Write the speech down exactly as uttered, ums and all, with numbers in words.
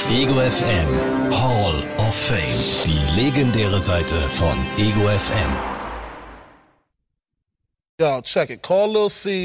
Ego F M Hall of Fame. Die legendäre Seite von Ego F M. Y'all check it. Call Lil C